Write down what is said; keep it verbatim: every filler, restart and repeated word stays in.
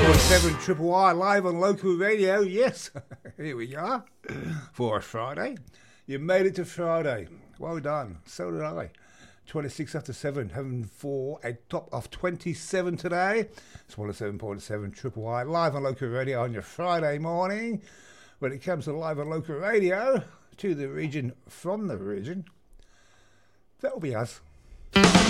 point seven Triple I live on local radio. Yes, here we are for a Friday. You made it to Friday. Well done. So did I. twenty-six after seven, having for a top of twenty-seven today. It's one oh seven point seven Triple I live on local radio on your Friday morning. When it comes to live on local radio, to the region, from the region, that'll be us.